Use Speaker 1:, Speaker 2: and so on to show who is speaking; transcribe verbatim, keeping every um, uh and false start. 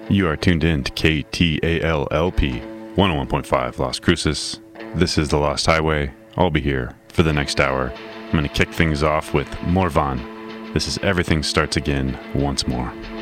Speaker 1: You are tuned in to K T A L L P one oh one point five Las Cruces. This is The Lost Highway. I'll be here for the next hour. I'm going to kick things off with Morvan. This is Everything Starts Again Once More.